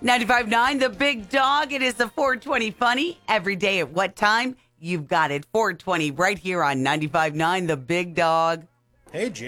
95.9, The Big Dog. It is the 420 Funny. Every day at what time? You've got it. 420 right here on 95.9, The Big Dog. Hey, Jim.